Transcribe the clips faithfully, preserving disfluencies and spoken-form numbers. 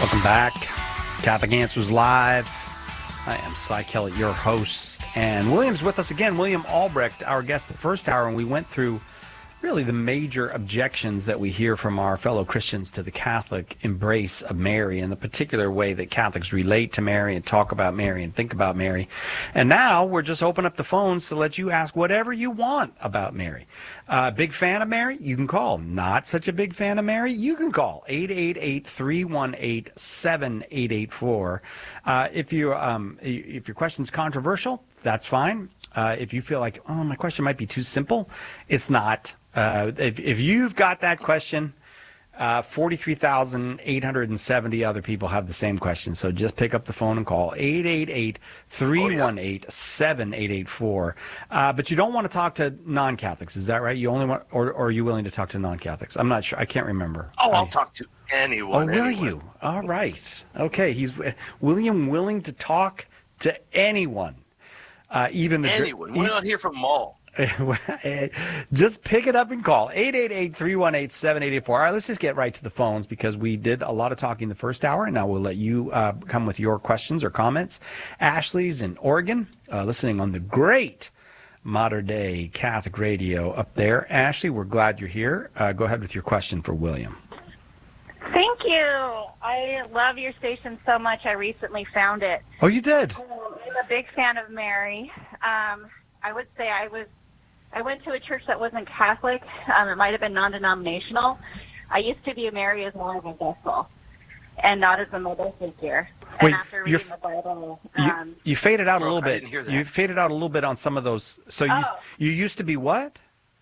Welcome back. Catholic Answers Live. I am Cy Kellett, your host. And William's with us again. William Albrecht, our guest the first hour, and we went through really the major objections that we hear from our fellow Christians to the Catholic embrace of Mary and the particular way that Catholics relate to Mary and talk about Mary and think about Mary. And now we're just opening up the phones to let you ask whatever you want about Mary. Uh, big fan of Mary? You can call. Not such a big fan of Mary? You can call eight eight eight, three one eight, seven eight eight four. Uh, if, you, um, if your question's controversial, that's fine. Uh, if you feel like, oh, my question might be too simple, it's not. Uh, if, if you've got that question, uh, forty-three thousand eight hundred seventy other people have the same question. So just pick up the phone and call eight eight eight, three one eight, seven eight eight four. Uh, but you don't want to talk to non-Catholics, is that right? You only want, or, or are you willing to talk to non-Catholics? I'm not sure. I can't remember. Oh, I'll I, talk to anyone. Oh, will anyone. you? All right. Okay. He's William willing to talk to anyone, uh, even the anyone. Why not hear from them all? Just pick it up and call eight eight eight, three one eight, seven eight eight four. All right, let's just get right to the phones because we did a lot of talking the first hour, and now we'll let you uh, come with your questions or comments. Ashley's in Oregon, uh, listening on the great Modern Day Catholic Radio up there. Ashley, we're glad you're here. Uh, go ahead with your question for William. Thank you. I love your station so much. I recently found it. Oh, you did? I'm a big fan of Mary. Um, I would say I was. I went to a church that wasn't Catholic. Um, it might have been non-denominational. I used to view Mary as more of a vessel and not as a mother figure. And Wait, after reading the Bible, um, you, you faded out a oh, little I bit. didn't hear that. You faded out a little bit on some of those. So you Oh. you used to be what?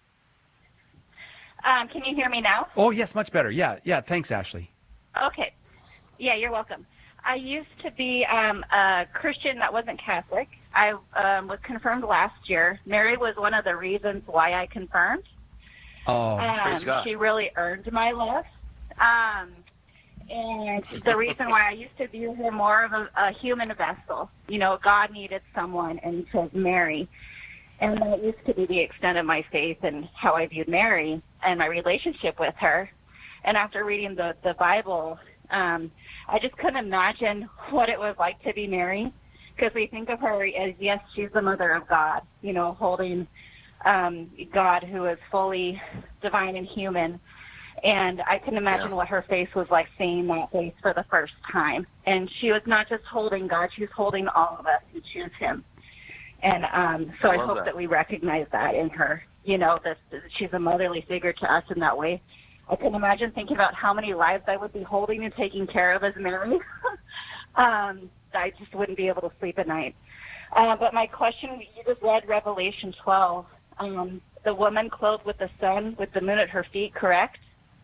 um, can you hear me now? Oh, yes, much better. Yeah, yeah. Thanks, Ashley. Okay. Yeah, you're welcome. I used to be um, a Christian that wasn't Catholic. I um, was confirmed last year. Mary was one of the reasons why I confirmed. Oh, um, praise God. She really earned my love. Um, and the reason why I used to view her more of a, a human vessel. You know, God needed someone, and he chose Mary. And that used to be the extent of my faith and how I viewed Mary and my relationship with her. And after reading the, the Bible, um, I just couldn't imagine what it was like to be Mary, because we think of her as, yes, she's the mother of God, you know, holding um, God who is fully divine and human. And I can imagine Yeah. what her face was like seeing that face for the first time. And she was not just holding God, she was holding all of us who choose him. And um, so I I, love hope that. that we recognize that in her, you know, that she's a motherly figure to us in that way. I can imagine thinking about how many lives I would be holding and taking care of as Mary. um, I just wouldn't be able to sleep at night. Uh, but my question, you just read Revelation twelve. Um, the woman clothed with the sun, with the moon at her feet, correct?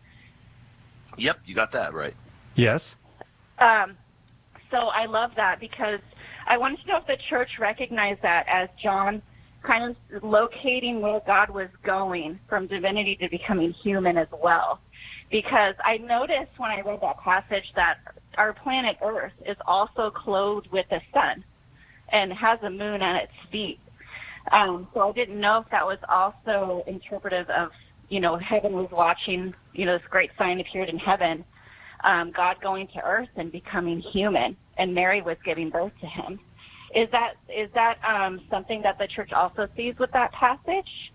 Yep, you got that right. yes. Um, so I love that because I wanted to know if the church recognized that as John kind of locating where God was going from divinity to becoming human as well. Because I noticed when I read that passage that our planet Earth is also clothed with the sun and has a moon at its feet. Um, so I didn't know if that was also interpretive of, you know, heaven was watching, you know, this great sign appeared in heaven, um, God going to earth and becoming human, and Mary was giving birth to him. Is that is that um, something that the church also sees with that passage?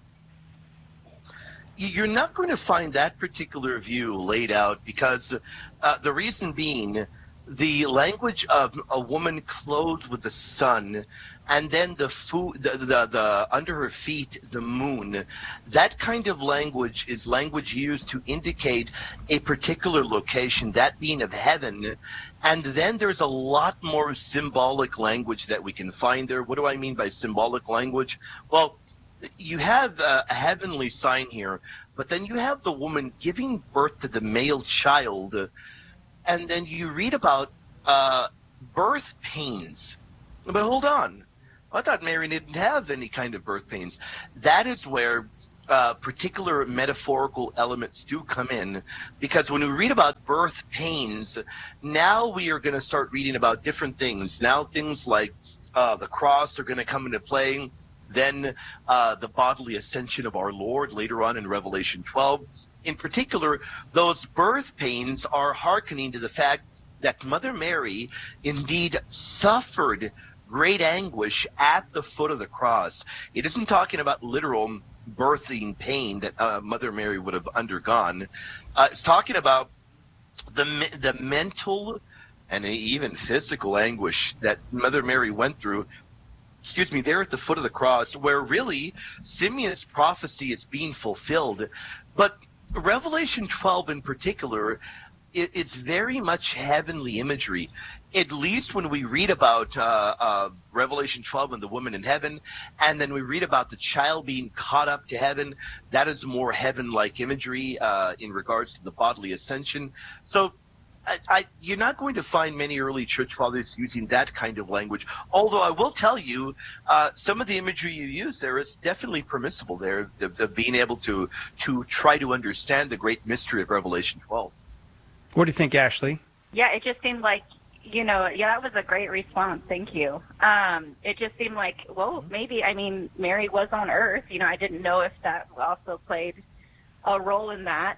You're not going to find that particular view laid out because uh, the reason being the language of a woman clothed with the sun and then the food the, the the under her feet the moon, that kind of language is language used to indicate a particular location, that being of heaven. And then there's a lot more symbolic language that we can find there. What do I mean by symbolic language? Well, you have a heavenly sign here, but then you have the woman giving birth to the male child. And then you read about uh, birth pains. But hold on. I thought Mary didn't have any kind of birth pains. That is where uh, particular metaphorical elements do come in. Because when we read about birth pains, now we are going to start reading about different things. Now things like uh, the cross are going to come into play. Then uh, the bodily ascension of our Lord later on in Revelation twelve. In particular, those birth pains are hearkening to the fact that Mother Mary indeed suffered great anguish at the foot of the cross. It isn't talking about literal birthing pain that uh, Mother Mary would have undergone. Uh, it's talking about the the mental and even physical anguish that Mother Mary went through, excuse me, there at the foot of the cross, where really Simeon's prophecy is being fulfilled. But Revelation twelve in particular, it, it's very much heavenly imagery. At least when we read about uh, uh, Revelation twelve and the woman in heaven, and then we read about the child being caught up to heaven, that is more heaven-like imagery uh, in regards to the bodily ascension. So I, I, you're not going to find many early church fathers using that kind of language. Although I will tell you, uh, some of the imagery you use there is definitely permissible there, of, of being able to to try to understand the great mystery of Revelation twelve. What do you think, Ashley? Yeah, it just seemed like, you know, yeah, that was a great response. Thank you. Um, it just seemed like, well, maybe, I mean, Mary was on earth. You know, I didn't know if that also played a role in that.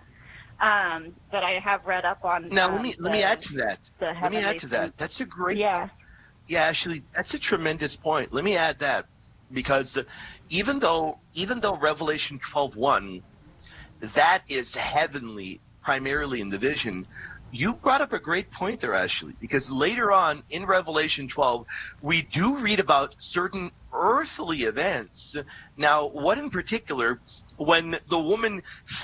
Um, but I have read up on. Now, um, let me the, let me add to that. The let me add to that. That's a great. Yeah. Yeah, actually, that's a tremendous point. Let me add that, because uh, even though even though Revelation twelve one, that is heavenly, primarily in the vision. You brought up a great point there, Ashley, because later on in Revelation twelve, we do read about certain earthly events. Now, what in particular, when the woman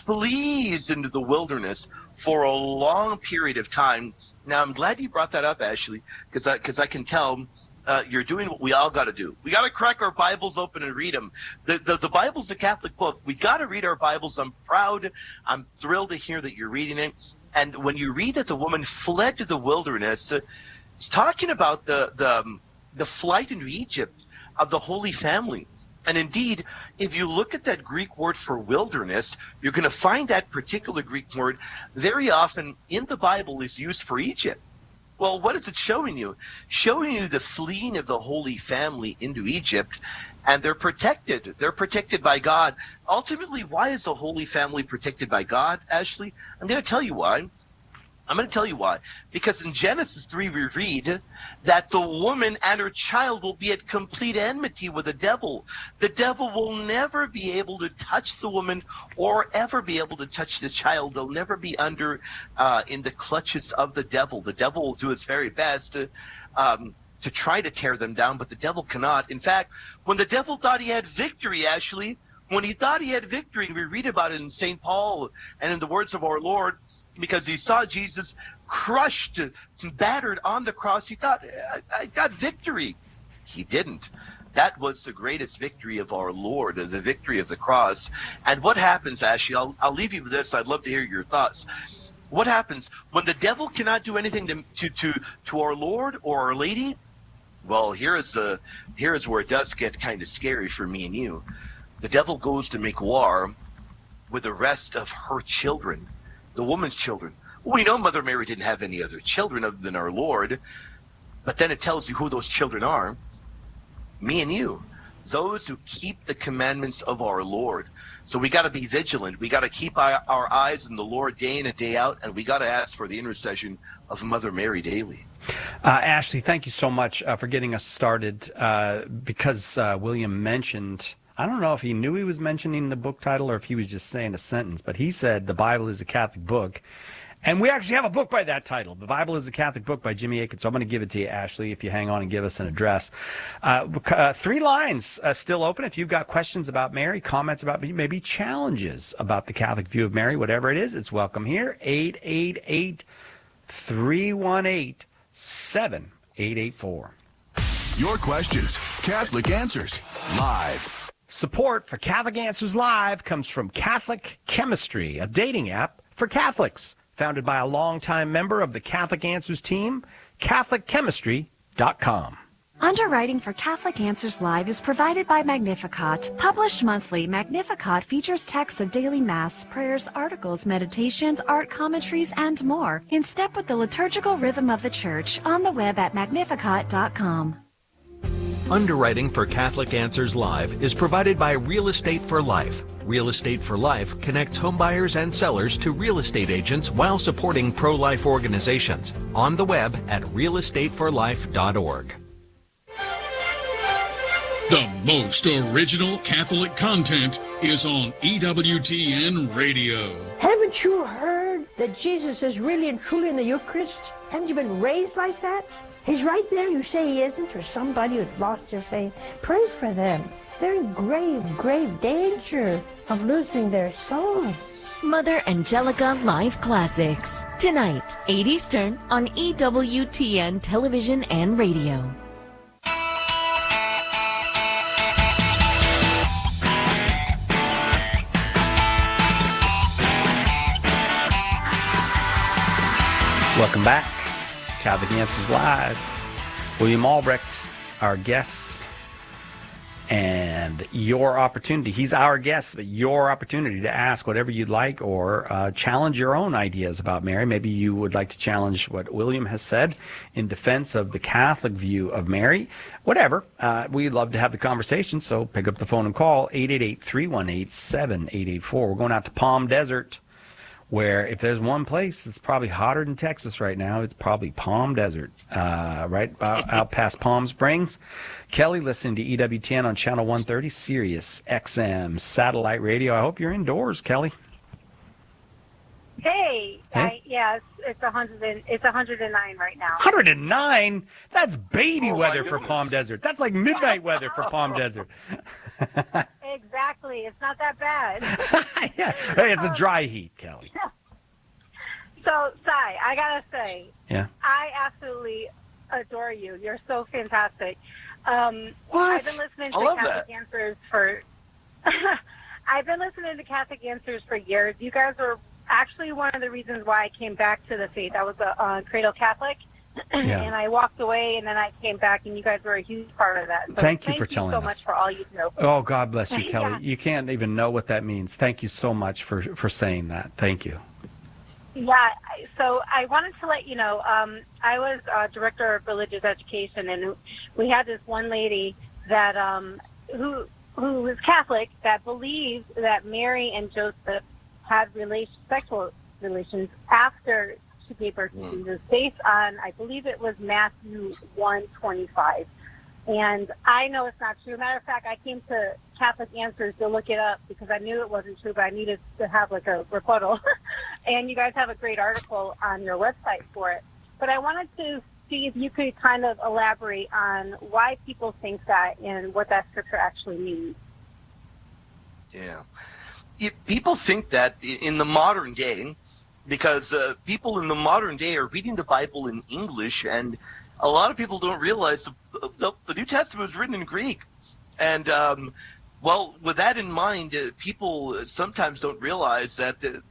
flees into the wilderness for a long period of time. Now, I'm glad you brought that up, Ashley, because I, because I can tell uh, you're doing what we all got to do. We got to crack our Bibles open and read them. The, the, the Bible's a Catholic book. We got to read our Bibles. I'm proud. I'm thrilled to hear that you're reading it. And when you read that the woman fled to the wilderness, uh, it's talking about the, the, um, the flight into Egypt of the Holy Family. And indeed, if you look at that Greek word for wilderness, you're going to find that particular Greek word very often in the Bible is used for Egypt. Well, what is it showing you? Showing you the fleeing of the Holy Family into Egypt, and they're protected. They're protected by God. Ultimately, why is the Holy Family protected by God, Ashley? I'm going to tell you why. I'm going to tell you why. Because in Genesis three, we read that the woman and her child will be at complete enmity with the devil. The devil will never be able to touch the woman or ever be able to touch the child. They'll never be under uh, in the clutches of the devil. The devil will do his very best to, um, to try to tear them down, but the devil cannot. In fact, when the devil thought he had victory, Ashley, when he thought he had victory, we read about it in Saint Paul and in the words of our Lord, because he saw Jesus crushed, battered on the cross. He thought, I, I got victory. He didn't. That was the greatest victory of our Lord, the victory of the cross. And what happens, Ashley, I'll, I'll leave you with this. I'd love to hear your thoughts. What happens when the devil cannot do anything to, to, to, to our Lord or Our Lady? Well, here is, the, here is where it does get kind of scary for me and you. The devil goes to make war with the rest of her children. The woman's children. Well, we know Mother Mary didn't have any other children other than our Lord, but then it tells you who those children are. Me and you. Those who keep the commandments of our Lord. So we got to be vigilant. We got to keep our, our eyes on the Lord day in and day out, and we got to ask for the intercession of Mother Mary daily. Uh, Ashley, thank you so much uh, for getting us started, uh, because uh, William mentioned... I don't know if he knew he was mentioning the book title or if he was just saying a sentence, but he said the Bible is a Catholic book. And we actually have a book by that title. The Bible is a Catholic book by Jimmy Akin. So I'm going to give it to you, Ashley, if you hang on and give us an address. Uh, uh, three lines uh, still open. If you've got questions about Mary, comments about maybe challenges about the Catholic view of Mary, whatever it is, it's welcome here. eight eight eight, three one eight, seven eight eight four. Your questions, Catholic Answers, live. Support for Catholic Answers Live comes from Catholic Chemistry, a dating app for Catholics, founded by a longtime member of the Catholic Answers team, Catholic Chemistry dot com. Underwriting for Catholic Answers Live is provided by Magnificat. Published monthly, Magnificat features texts of daily Mass, prayers, articles, meditations, art commentaries, and more, in step with the liturgical rhythm of the Church, on the web at Magnificat dot com. Underwriting for Catholic Answers Live is provided by Real Estate for Life. Real Estate for Life connects homebuyers and sellers to real estate agents while supporting pro-life organizations. On the web at real estate for life dot org. The most original Catholic content is on E W T N Radio. Haven't you heard that Jesus is really and truly in the Eucharist? Haven't you been raised like that? He's right there. You say he isn't, or somebody who's lost their faith. Pray for them. They're in grave, grave danger of losing their souls. Mother Angelica Live Classics. Tonight, eight Eastern on E W T N Television and Radio. Welcome back. Catholic Answers Live. William Albrecht, our guest, and your opportunity. He's our guest, but your opportunity to ask whatever you'd like or uh, challenge your own ideas about Mary. Maybe you would like to challenge what William has said in defense of the Catholic view of Mary. Whatever. Uh, we'd love to have the conversation, so pick up the phone and call eight eight eight, three one eight, seven eight eight four. We're going out to Palm Desert, where if there's one place that's probably hotter than Texas right now, it's probably Palm Desert, uh, right out, out past Palm Springs. Kelly, listening to E W T N on Channel one thirty, Sirius X M satellite radio. I hope you're indoors, Kelly. Hey, Hey? I, yeah, it's, it's one hundred and, it's one hundred nine right now. one hundred nine? That's baby Oh, my weather for goodness. Palm Desert. That's like midnight weather for Palm Desert. Exactly. It's not that bad. Yeah. Hey, it's a dry heat, Kelly. So, Sai, I gotta say, Yeah. I absolutely adore you. You're so fantastic. Um, What? I've been listening I to love Catholic that. Answers for. I've been listening to Catholic Answers for years. You guys were actually one of the reasons why I came back to the faith. I was a uh, cradle Catholic, Yeah. and I walked away, and then I came back, and you guys were a huge part of that. So Thank you for telling so us. much for all you do. Oh, God bless you, Kelly. Yeah. You can't even know what that means. Thank you so much for, for saying that. Thank you. Yeah, I- so I wanted to let you know, um, I was uh, director of religious education, and we had this one lady that um, who who was Catholic that believed that Mary and Joseph had relation, sexual relations after she gave birth to Jesus, based on, I believe it was Matthew one twenty-five. And I know it's not true. Matter of fact, I came to Catholic Answers to look it up because I knew it wasn't true, but I needed to have like a rebuttal. And you guys have a great article on your website for it. But I wanted to see if you could kind of elaborate on why people think that and what that scripture actually means. Yeah. If people think that i- in the modern day, because uh, people in the modern day are reading the Bible in English, and a lot of people don't realize the, the, the New Testament was written in Greek. And, um, well, with that in mind, uh, people sometimes don't realize that the,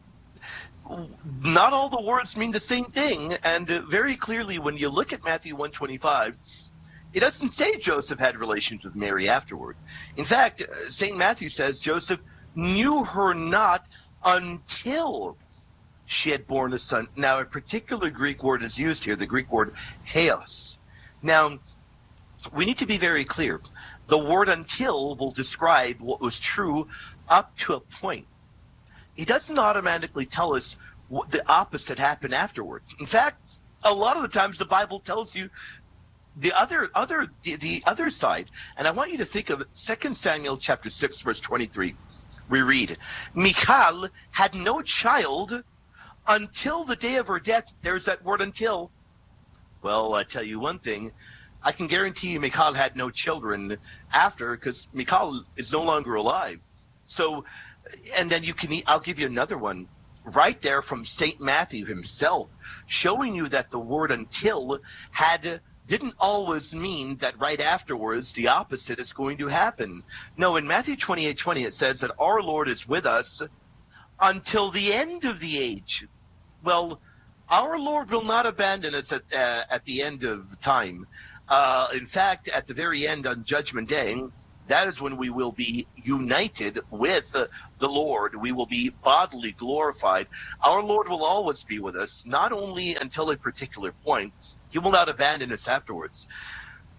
not all the words mean the same thing. And uh, very clearly, when you look at Matthew one twenty-five, it doesn't say Joseph had relations with Mary afterward. In fact, uh, Saint Matthew says Joseph knew her not until she had borne a son. Now, a particular Greek word is used here, the Greek word heos. Now, we need to be very clear. The word until will describe what was true up to a point. It doesn't automatically tell us what the opposite happened afterward. In fact, a lot of the times the Bible tells you the other other the, the other side. And I want you to think of Second Samuel chapter six, verse twenty-three. We read, Michal had no child until the day of her death. There's that word until. Well, I tell you one thing. I can guarantee you Michal had no children after, because Michal is no longer alive. So, and then you can, I'll give you another one right there from Saint Matthew himself, showing you that the word until had didn't always mean that right afterwards the opposite is going to happen. No, in Matthew twenty-eight twenty it says that our Lord is with us until the end of the age. Well, our Lord will not abandon us at, uh, at the end of time. Uh, in fact, at the very end on Judgment Day, that is when we will be united with uh, the Lord. We will be bodily glorified. Our Lord will always be with us, not only until a particular point. He will not abandon us afterwards.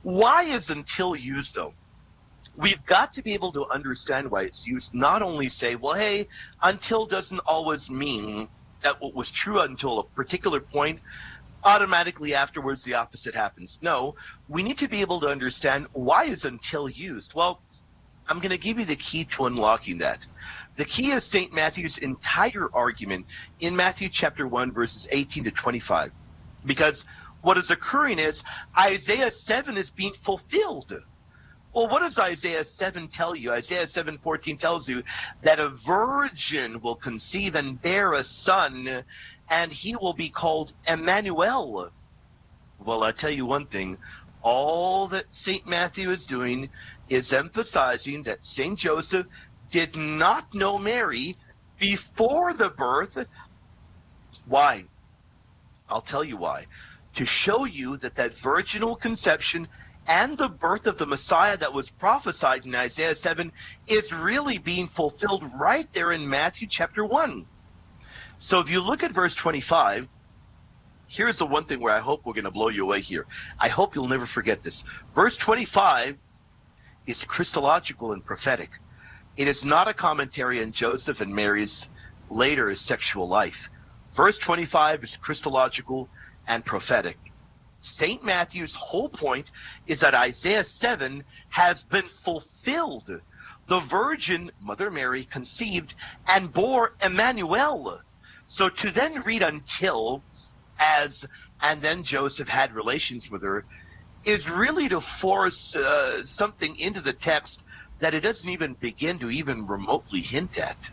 Why is until used, though? We've got to be able to understand why it's used, not only say, well, hey, until doesn't always mean that what was true until a particular point, automatically afterwards the opposite happens. No, we need to be able to understand why is until used. Well, I'm going to give you the key to unlocking that. The key is Saint Matthew's entire argument in Matthew chapter one, verses eighteen to twenty-five. Because what is occurring is Isaiah seven is being fulfilled. Well, what does Isaiah seven tell you? Isaiah seven fourteen tells you that a virgin will conceive and bear a son, and he will be called Emmanuel. Well, I'll tell you one thing. All that Saint Matthew is doing is emphasizing that Saint Joseph did not know Mary before the birth. Why? I'll tell you why. To show you that that virginal conception and the birth of the Messiah that was prophesied in Isaiah seven is really being fulfilled right there in Matthew chapter one. So if you look at verse twenty-five, here's the one thing where I hope we're going to blow you away here. I hope you'll never forget this. Verse twenty-five is Christological and prophetic. It is not a commentary on Joseph and Mary's later sexual life. Verse twenty-five is Christological and prophetic. Saint Matthew's whole point is that Isaiah seven has been fulfilled. The Virgin, Mother Mary, conceived and bore Emmanuel. So to then read until as, and then Joseph had relations with her, is really to force uh, something into the text that it doesn't even begin to even remotely hint at.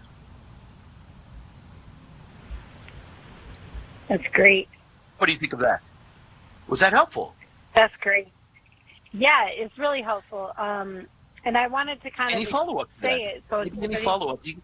That's great. What do you think of that? Was that helpful? That's great. Yeah, it's really helpful. Um, and I wanted to kind Any of follow-up to say that? it. So Any, any follow-up? You...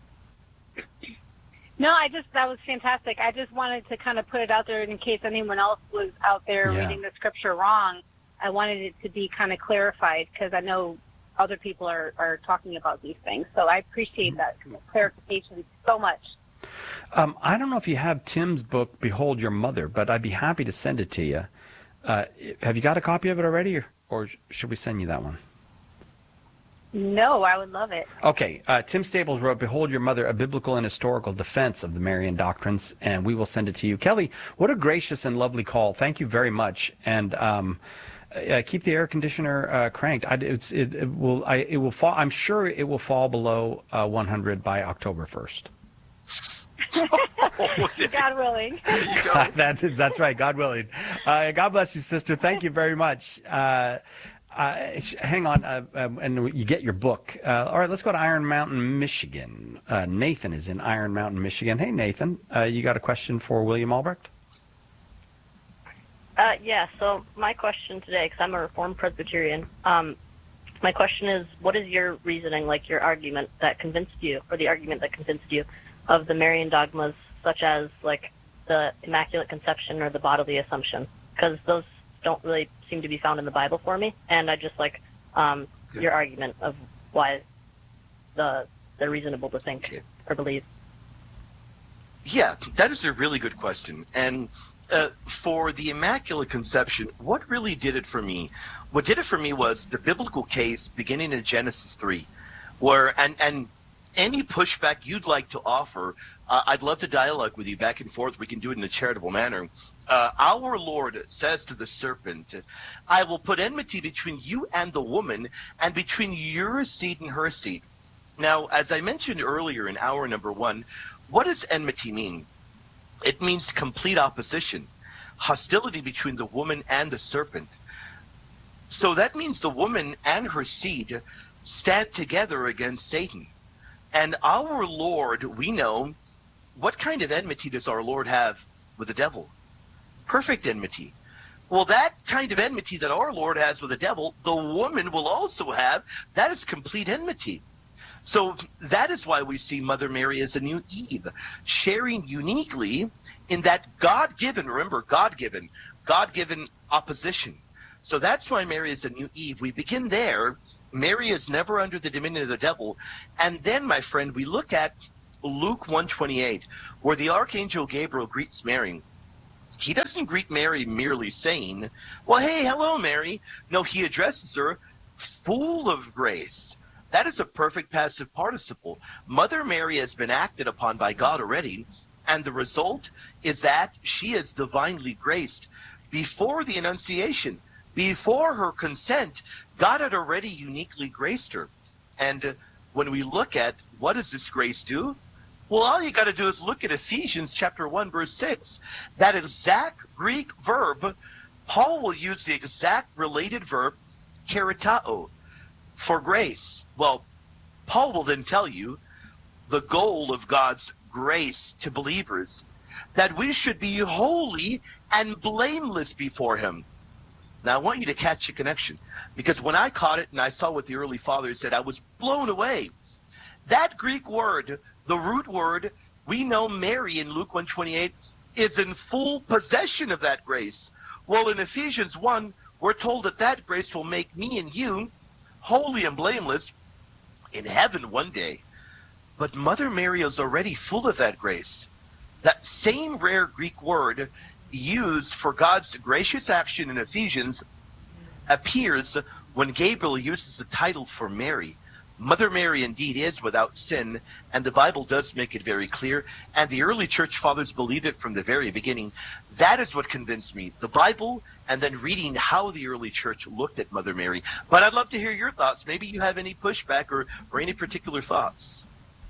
No, I just, that was fantastic. I just wanted to kind of put it out there in case anyone else was out there Yeah. reading the scripture wrong. I wanted it to be kind of clarified because I know other people are, are talking about these things. So I appreciate that clarification so much. Um, I don't know if you have Tim's book, Behold Your Mother, but I'd be happy to send it to you. Uh, have you got a copy of it already, or, or should we send you that one? No, I would love it. Okay. Uh, Tim Staples wrote, Behold Your Mother, a biblical and historical defense of the Marian doctrines, and we will send it to you. Kelly, what a gracious and lovely call. Thank you very much. And um, uh, keep the air conditioner uh, cranked. I, it's, it, it will. I, it will fall. I'm sure it will fall below uh, one hundred by October first. God willing. that's that's right. God willing. Uh, God bless you, sister. Thank you very much. Uh, uh, hang on, uh, um, and you get your book. Uh, all right, let's go to Iron Mountain, Michigan. Uh, Nathan is in Iron Mountain, Michigan. Hey, Nathan, uh, you got a question for William Albrecht? Uh, yeah. So my question today, because I'm a Reformed Presbyterian, um, my question is, what is your reasoning, like your argument that convinced you, or the argument that convinced you, of the Marian dogmas, such as like the Immaculate Conception or the bodily Assumption, because those don't really seem to be found in the Bible for me, and I just like um, your argument of why the they're reasonable to think Okay. or believe. Yeah, that is a really good question. And uh, for the Immaculate Conception, what really did it for me? What did it for me was the biblical case beginning in Genesis three, where and and. Any pushback you'd like to offer, uh, I'd love to dialogue with you back and forth. We can do it in a charitable manner. Uh, our Lord says to the serpent, I will put enmity between you and the woman, and between your seed and her seed. Now, as I mentioned earlier in hour number one, what does enmity mean? It means complete opposition, hostility between the woman and the serpent. So that means the woman and her seed stand together against Satan. And our Lord, we know, what kind of enmity does our Lord have with the devil? Perfect enmity. Well, that kind of enmity that our Lord has with the devil, the woman will also have. That is complete enmity. So that is why we see Mother Mary as a new Eve, sharing uniquely in that God-given, remember, God-given, God-given opposition. So that's why Mary is a new Eve. We begin there. Mary is never under the dominion of the devil. And then, my friend, we look at Luke one twenty-eight, where the Archangel Gabriel greets Mary. He doesn't greet Mary merely saying, well, hey, hello, Mary. No, he addresses her, full of grace. That is a perfect passive participle. Mother Mary has been acted upon by God already, and the result is that she is divinely graced. Before the Annunciation, before her consent, God had already uniquely graced her. And uh, when we look at what does this grace do? Well, all you got to do is look at Ephesians chapter one, verse six. That exact Greek verb, Paul will use the exact related verb, charitao, for grace. Well, Paul will then tell you the goal of God's grace to believers, that we should be holy and blameless before him. Now, I want you to catch the connection, because when I caught it and I saw what the early fathers said, I was blown away. That Greek word, the root word, we know Mary in Luke one twenty-eight is in full possession of that grace. Well, in Ephesians one, we're told that that grace will make me and you holy and blameless in heaven one day. But Mother Mary is already full of that grace. That same rare Greek word used for God's gracious action in Ephesians appears when Gabriel uses the title for Mary. Mother Mary indeed is without sin, and the Bible does make it very clear, and the early church fathers believed it from the very beginning. That is what convinced me, the Bible, and then reading how the early church looked at Mother Mary. But I'd love to hear your thoughts. Maybe you have any pushback or, or any particular thoughts.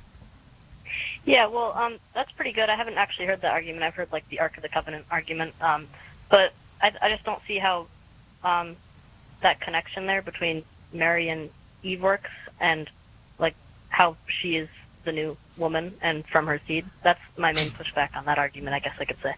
Yeah, well, um, that's pretty good. I haven't actually heard that argument. I've heard, like, the Ark of the Covenant argument. Um, but I, I just don't see how um, that connection there between Mary and Eve works, and, like, how she is the new woman and from her seed. That's my main pushback on that argument, I guess I could say.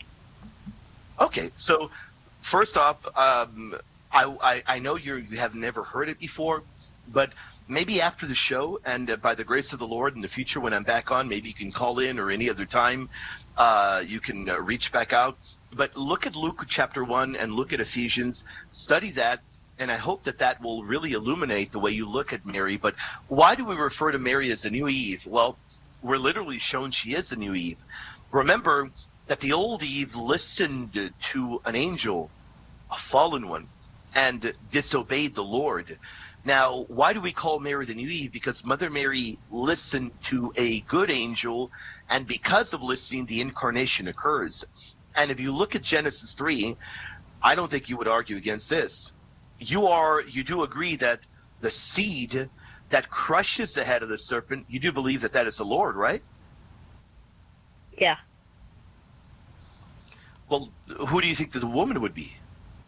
Okay, so first off, um, I, I, I know you're, you have never heard it before, but maybe after the show, and uh, by the grace of the Lord in the future when I'm back on, maybe you can call in, or any other time uh, you can uh, reach back out. But look at Luke chapter one and look at Ephesians, study that, and I hope that that will really illuminate the way you look at Mary. But why do we refer to Mary as the new Eve? Well, we're literally shown she is the new Eve. Remember that the old Eve listened to an angel, a fallen one, and disobeyed the Lord. Now, why do we call Mary the new Eve? Because Mother Mary listened to a good angel, and because of listening, the incarnation occurs. And if you look at Genesis three, I don't think you would argue against this. You are, you do agree that the seed that crushes the head of the serpent, you do believe that that is the Lord, right? Yeah. Well, who do you think that the woman would be?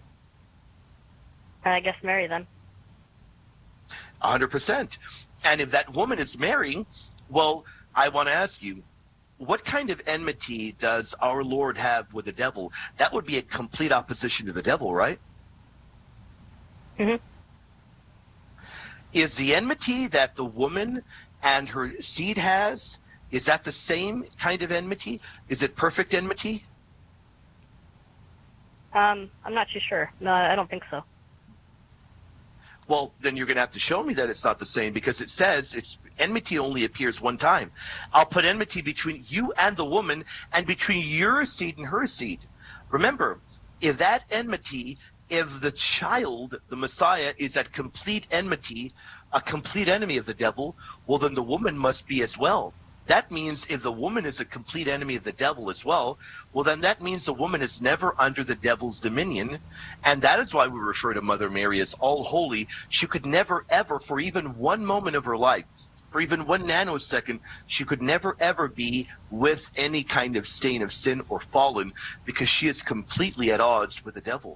I guess Mary, then. one hundred percent. And if that woman is Mary, well, I want to ask you, what kind of enmity does our Lord have with the devil? That would be a complete opposition to the devil, right? Mm-hmm. Is the enmity that the woman and her seed has, is that the same kind of enmity? Is it perfect enmity? Um, I'm not too sure. No, I don't think so. Well, then you're going to have to show me that it's not the same, because it says it's enmity only appears one time. I'll put enmity between you and the woman, and between your seed and her seed. Remember, if that enmity, if the child, the Messiah, is at complete enmity, a complete enemy of the devil, well, then the woman must be as well. That means if the woman is a complete enemy of the devil as well, well, then that means the woman is never under the devil's dominion. And that is why we refer to Mother Mary as all holy. She could never, ever, for even one moment of her life, for even one nanosecond, she could never, ever be with any kind of stain of sin or fallen, because she is completely at odds with the devil.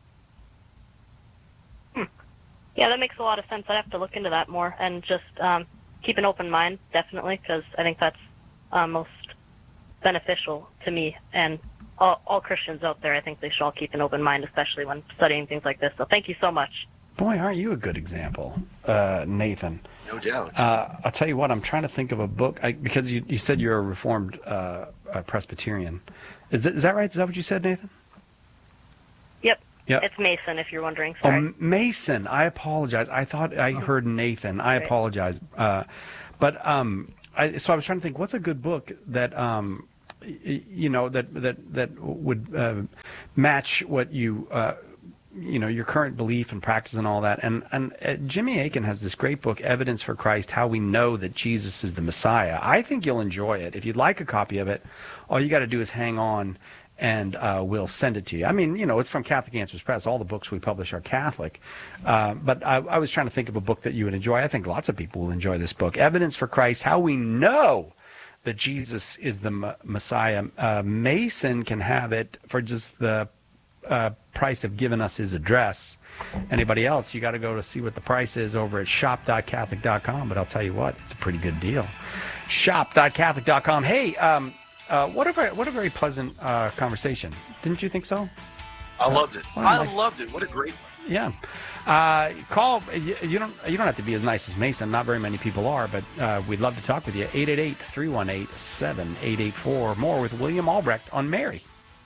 Hmm. Yeah, that makes a lot of sense. I'd have to look into that more and just um, keep an open mind, definitely, because I think that's uh, most beneficial to me and all, all Christians out there. I think they should all keep an open mind, especially when studying things like this. So thank you so much. Boy, aren't you a good example, uh, Nathan? No doubt. Uh, I'll tell you what, I'm trying to think of a book, I, because you, you said you're a Reformed uh, a Presbyterian. Is that, is that right? Is that what you said, Nathan? Yep. Yep. It's Mason, if you're wondering. Sorry. Oh, Mason. I apologize. I thought I heard Nathan. I Right. apologize. Uh, but um, I, so I was trying to think, what's a good book that um, you know, that that that would uh, match what you. Uh, you know, your current belief and practice and all that. And, and uh, Jimmy Akin has this great book, Evidence for Christ, How We Know That Jesus is the Messiah. I think you'll enjoy it. If you'd like a copy of it, all you got to do is hang on and uh, we'll send it to you. I mean, you know, it's from Catholic Answers Press. All the books we publish are Catholic. Uh, but I, I was trying to think of a book that you would enjoy. I think lots of people will enjoy this book, Evidence for Christ, How We Know That Jesus is the M- Messiah. Uh, Mason can have it for just the Uh, price of giving us his address. Anybody else, you got to go to see what the price is over at shop dot catholic dot com, but I'll tell you what, it's a pretty good deal. shop dot catholic dot com. Hey, um, uh, what a very, what a very pleasant uh, conversation. Didn't you think so? I loved it. Well, I nice. loved it. What a great one. Yeah. Uh, call, you, you don't you don't have to be as nice as Mason. Not very many people are, but uh, we'd love to talk with you. eight eight eight, three one eight, seven eight eight four. More with William Albrecht on Mary.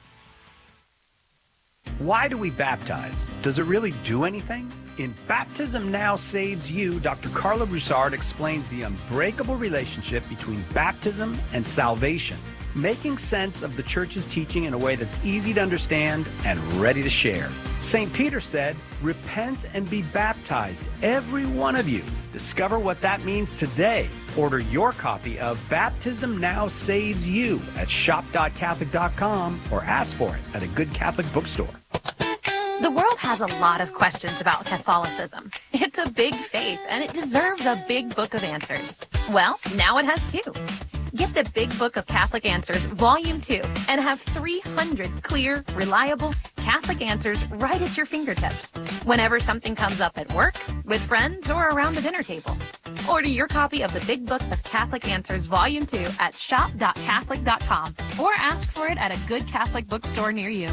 Why do we baptize? Does it really do anything? In Baptism Now Saves You, Doctor Carla Broussard explains the unbreakable relationship between baptism and salvation, making sense of the church's teaching in a way that's easy to understand and ready to share. Saint Peter said, "Repent and be baptized, every one of you." Discover what that means today. Order your copy of Baptism Now Saves You at shop dot catholic dot com or ask for it at a good Catholic bookstore. The world has a lot of questions about Catholicism. It's a big faith, and it deserves a big book of answers. Well, now it has two. Get the Big Book of Catholic Answers, Volume two, and have three hundred clear, reliable Catholic answers right at your fingertips, whenever something comes up at work, with friends, or around the dinner table. Order your copy of the Big Book of Catholic Answers, Volume two at shop dot catholic dot com, or ask for it at a good Catholic bookstore near you.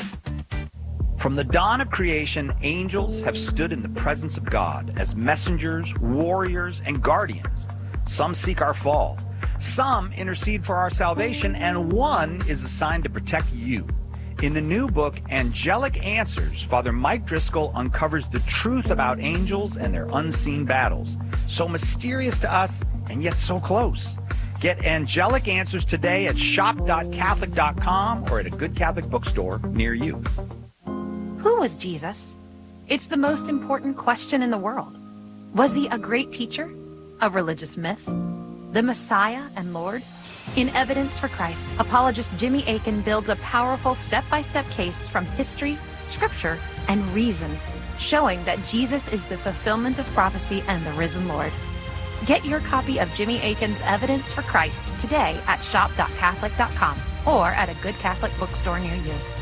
From the dawn of creation, angels have stood in the presence of God as messengers, warriors, and guardians. Some seek our fall. Some intercede for our salvation, and one is assigned to protect you. In the new book, Angelic Answers, Father Mike Driscoll uncovers the truth about angels and their unseen battles. So mysterious to us, and yet so close. Get Angelic Answers today at shop dot catholic dot com or at a good Catholic bookstore near you. Who was Jesus? It's the most important question in the world. Was he a great teacher? A religious myth? The Messiah and Lord? In Evidence for Christ, apologist Jimmy Akin builds a powerful step-by-step case from history, scripture, and reason, showing that Jesus is the fulfillment of prophecy and the risen Lord. Get your copy of Jimmy Akin's Evidence for Christ today at shop dot catholic dot com or at a good Catholic bookstore near you.